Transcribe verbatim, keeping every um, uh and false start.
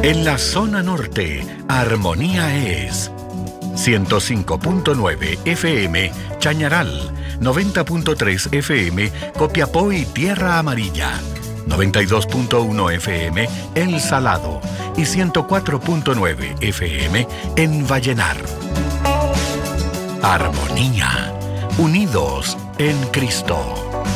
En la zona norte, Armonía es ciento cinco punto nueve F M Chañaral, noventa punto tres F M Copiapó y Tierra Amarilla, noventa y dos punto uno F M El Salado y ciento cuatro punto nueve F M en Vallenar. Armonía, unidos en Cristo.